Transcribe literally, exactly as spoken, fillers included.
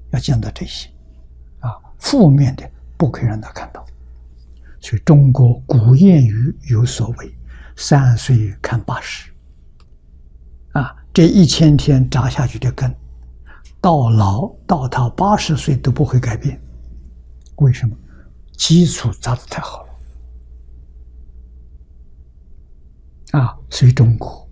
要见到这些，啊，负面的不可以让他看到。所以中国古谚语有所谓“三岁看八十”，啊，这一千天扎下去的根，到老到他八十岁都不会改变。为什么？基础扎得太好了。啊，所以中国